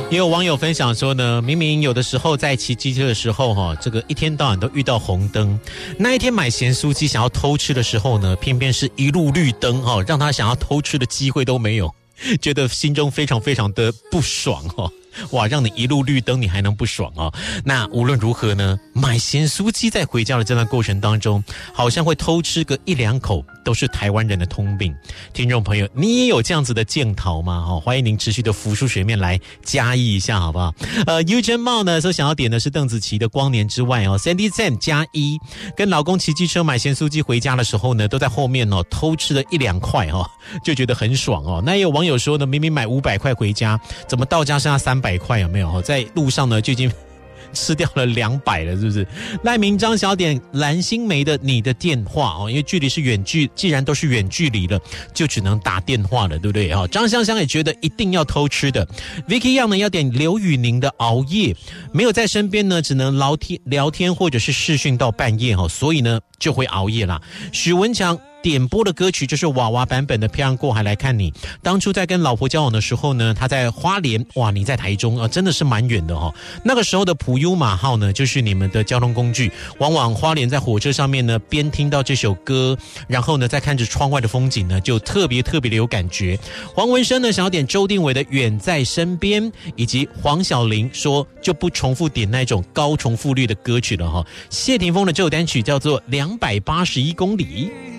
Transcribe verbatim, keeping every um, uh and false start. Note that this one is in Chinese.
也有网友分享说呢，明明有的时候在骑机车的时候哈，这个一天到晚都遇到红灯，那一天买咸酥鸡想要偷吃的时候呢，偏偏是一路绿灯哈，让他想要偷吃的机会都没有，觉得心中非常非常的不爽哈。哇，让你一路绿灯，你还能不爽哦？那无论如何呢，买咸酥鸡在回家的这段过程当中，好像会偷吃个一两口，都是台湾人的通病。听众朋友，你也有这样子的检讨吗？哦，欢迎您持续的浮出水面来加一一下，好不好？呃 Eugene Mao 呢说想要点的是邓紫棋的《光年之外》哦 ，Sandy Sam 加一，跟老公骑机车买咸酥鸡回家的时候呢，都在后面哦偷吃了一两块哦，就觉得很爽哦。那也有网友说呢，明明买五百块回家，怎么到家剩下三百？百块有没有？在路上呢就已经吃掉了两百了，是不是？赖明章小点蓝心湄的你的电话哦，因为距离是远距，既然都是远距离了，就只能打电话了，对不对？哦，张香香也觉得一定要偷吃的 ，Vicky Young 呢要点刘宇宁的熬夜，没有在身边呢，只能聊天聊天或者是视讯到半夜哦，所以呢就会熬夜啦。许文强点播的歌曲就是娃娃版本的《漂洋过海来看你》。当初在跟老婆交往的时候呢，他在花莲，哇，你在台中啊，真的是蛮远的哦。那个时候的普悠玛号呢，就是你们的交通工具。往往花莲在火车上面呢，边听到这首歌，然后呢，再看着窗外的风景呢，就特别特别的有感觉。黄文生呢，想要点周定伟的《远在身边》，以及黄晓玲说就不重复点那种高重复率的歌曲了哈。谢霆锋的这首单曲叫做《两百八十一公里》。